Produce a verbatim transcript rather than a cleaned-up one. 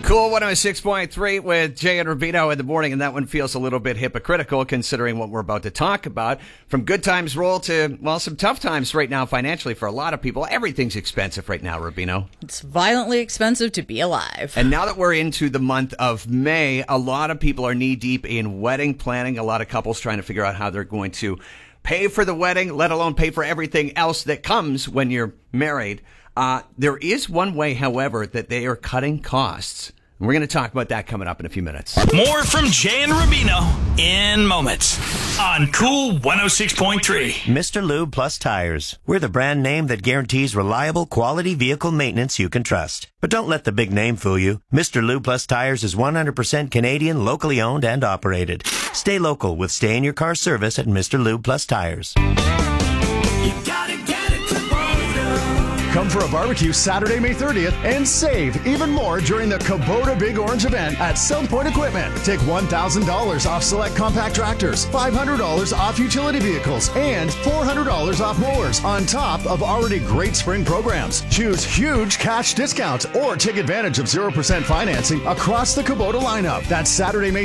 Cool one oh six point three with Jay and Rubino in the morning, and that one feels a little bit hypocritical considering what we're about to talk about. From good times roll to, well, some tough times right now financially for a lot of people. Everything's expensive right now, Rubino. It's violently expensive to be alive. And now that we're into the month of May, a lot of people are knee-deep in wedding planning. A lot of couples trying to figure out how they're going to pay for the wedding, let alone pay for everything else that comes when you're married. Uh, there is one way, however, that they are cutting costs. And we're going to talk about that coming up in a few minutes. More from Jay and Rubino in moments on Cool one oh six point three. Mister Lube Plus Tires. We're the brand name that guarantees reliable, quality vehicle maintenance you can trust. But don't let the big name fool you. Mister Lube Plus Tires is one hundred percent Canadian, locally owned and operated. Stay local with Stay in Your Car service at Mister Lube Plus Tires. You gotta get it, Kubota. Come for a barbecue Saturday, May thirtieth, and save even more during the Kubota Big Orange event at South Point Equipment. Take one thousand dollars off select compact tractors, five hundred dollars off utility vehicles, and four hundred dollars off mowers on top of already great spring programs. Choose huge cash discounts or take advantage of zero percent financing across the Kubota lineup. That's Saturday, May